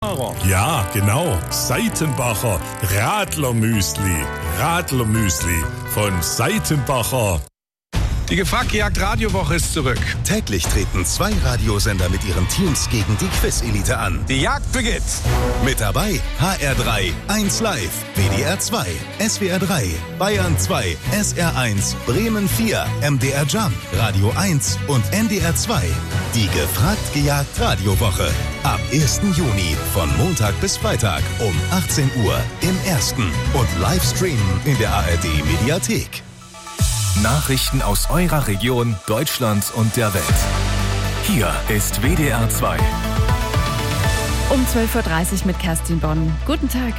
Radfahrer. Ja, genau. Seitenbacher Radlermüsli. Radlermüsli von Seitenbacher. Die Gefragt-Gejagt Radiowoche ist zurück. Täglich treten 2 Radiosender mit ihren Teams gegen die Quiz-Elite an. Die Jagd beginnt. Mit dabei HR3, 1 Live, WDR 2, SWR 3, Bayern 2, SR1, Bremen 4, MDR Jump, Radio 1 und NDR 2. Die Gefragt-Gejagt Radiowoche. Ab 1. Juni von Montag bis Freitag um 18 Uhr im Ersten und Livestreamen in der ARD Mediathek. Nachrichten aus eurer Region, Deutschland und der Welt. Hier ist WDR 2. Um 12.30 Uhr mit Kerstin Bonn. Guten Tag.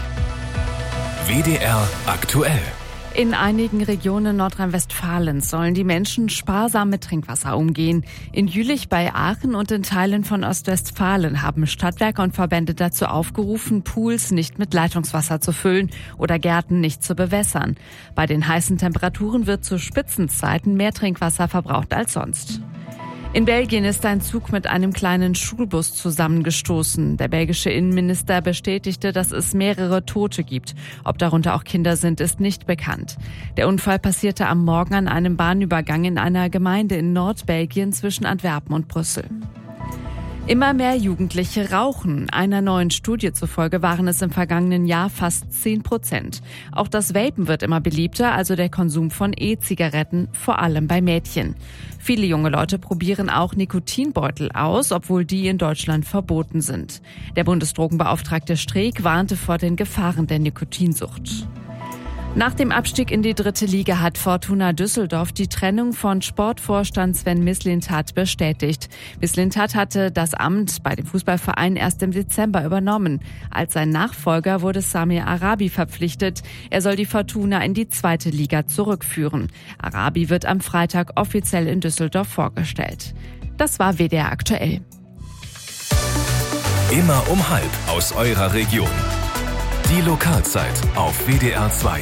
WDR aktuell. In einigen Regionen Nordrhein-Westfalens sollen die Menschen sparsam mit Trinkwasser umgehen. In Jülich bei Aachen und in Teilen von Ostwestfalen haben Stadtwerke und Verbände dazu aufgerufen, Pools nicht mit Leitungswasser zu füllen oder Gärten nicht zu bewässern. Bei den heißen Temperaturen wird zu Spitzenzeiten mehr Trinkwasser verbraucht als sonst. In Belgien ist ein Zug mit einem kleinen Schulbus zusammengestoßen. Der belgische Innenminister bestätigte, dass es mehrere Tote gibt. Ob darunter auch Kinder sind, ist nicht bekannt. Der Unfall passierte am Morgen an einem Bahnübergang in einer Gemeinde in Nordbelgien zwischen Antwerpen und Brüssel. Immer mehr Jugendliche rauchen. Einer neuen Studie zufolge waren es im vergangenen Jahr fast 10%. Auch das Vapen wird immer beliebter, also der Konsum von E-Zigaretten, vor allem bei Mädchen. Viele junge Leute probieren auch Nikotinbeutel aus, obwohl die in Deutschland verboten sind. Der Bundesdrogenbeauftragte Streeck warnte vor den Gefahren der Nikotinsucht. Nach dem Abstieg in die 3. Liga hat Fortuna Düsseldorf die Trennung von Sportvorstand Sven Mislintat bestätigt. Mislintat hatte das Amt bei dem Fußballverein erst im Dezember übernommen. Als sein Nachfolger wurde Samir Arabi verpflichtet. Er soll die Fortuna in die 2. Liga zurückführen. Arabi wird am Freitag offiziell in Düsseldorf vorgestellt. Das war WDR aktuell. Immer um 12:30 aus eurer Region. Die Lokalzeit auf WDR 2.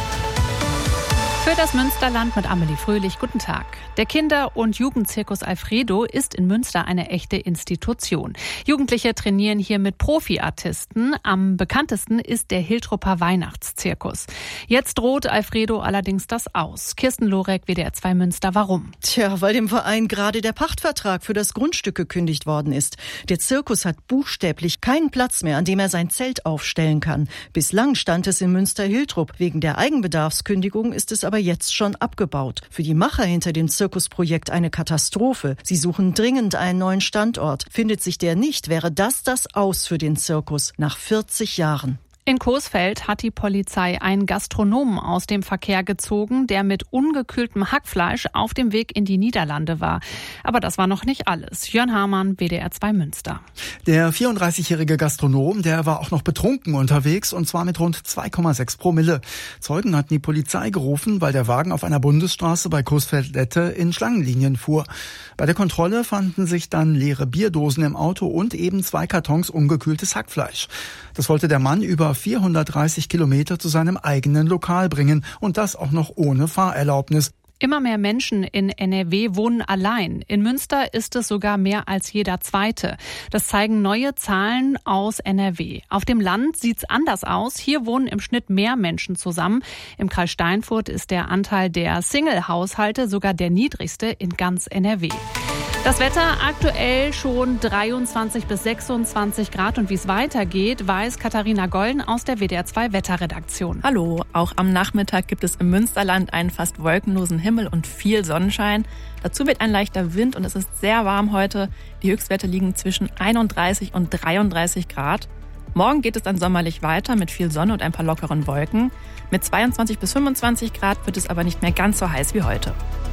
Für das Münsterland mit Amelie Fröhlich. Guten Tag. Der Kinder- und Jugendzirkus Alfredo ist in Münster eine echte Institution. Jugendliche trainieren hier mit Profi-Artisten. Am bekanntesten ist der Hiltrupper Weihnachtszirkus. Jetzt droht Alfredo allerdings das aus. Kirsten Lorek, WDR 2 Münster. Warum? Tja, weil dem Verein gerade der Pachtvertrag für das Grundstück gekündigt worden ist. Der Zirkus hat buchstäblich keinen Platz mehr, an dem er sein Zelt aufstellen kann. Bislang stand es in Münster-Hiltrup. Wegen der Eigenbedarfskündigung ist es aber jetzt schon abgebaut. Für die Macher hinter dem Zirkusprojekt eine Katastrophe. Sie suchen dringend einen neuen Standort. Findet sich der nicht, wäre das Aus für den Zirkus nach 40 Jahren. In Coesfeld hat die Polizei einen Gastronomen aus dem Verkehr gezogen, der mit ungekühltem Hackfleisch auf dem Weg in die Niederlande war. Aber das war noch nicht alles. Jörn Hamann, WDR 2 Münster. Der 34-jährige Gastronom, der war auch noch betrunken unterwegs, und zwar mit rund 2,6 Promille. Zeugen hatten die Polizei gerufen, weil der Wagen auf einer Bundesstraße bei Coesfeld-Lette in Schlangenlinien fuhr. Bei der Kontrolle fanden sich dann leere Bierdosen im Auto und eben 2 Kartons ungekühltes Hackfleisch. Das wollte der Mann über 430 Kilometer zu seinem eigenen Lokal bringen, und das auch noch ohne Fahrerlaubnis. Immer mehr Menschen in NRW wohnen allein. In Münster ist es sogar mehr als jeder Zweite. Das zeigen neue Zahlen aus NRW. Auf dem Land sieht's anders aus. Hier wohnen im Schnitt mehr Menschen zusammen. Im Kreis Steinfurt ist der Anteil der Single-Haushalte sogar der niedrigste in ganz NRW. Das Wetter aktuell schon 23 bis 26 Grad, und wie es weitergeht, weiß Katharina Golden aus der WDR 2 Wetterredaktion. Hallo, auch am Nachmittag gibt es im Münsterland einen fast wolkenlosen Himmel und viel Sonnenschein. Dazu wird ein leichter Wind und es ist sehr warm heute. Die Höchstwerte liegen zwischen 31 und 33 Grad. Morgen geht es dann sommerlich weiter mit viel Sonne und ein paar lockeren Wolken. Mit 22 bis 25 Grad wird es aber nicht mehr ganz so heiß wie heute.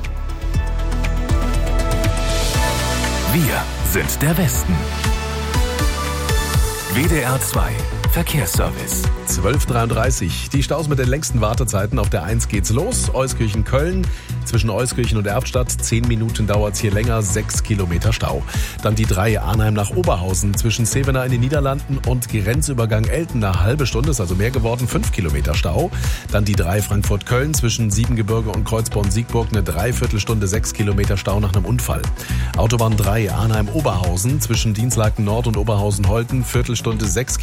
Wir sind der Westen. WDR 2 Verkehrsservice. 12:33. Die Staus mit den längsten Wartezeiten. Auf der 1 geht's los. Euskirchen-Köln. Zwischen Euskirchen und Erftstadt 10 Minuten dauert's hier länger, 6 Kilometer Stau. Dann die 3 Arnheim nach Oberhausen. Zwischen Zevenaar in den Niederlanden und Grenzübergang Elten eine halbe Stunde, ist also mehr geworden, 5 Kilometer Stau. Dann die 3 Frankfurt-Köln zwischen Siebengebirge und Kreuzborn-Siegburg eine Dreiviertelstunde, 6 Kilometer Stau nach einem Unfall. Autobahn 3 Arnheim-Oberhausen zwischen Dinslaken Nord und Oberhausen-Holten, Viertelstunde, 6 Kilometer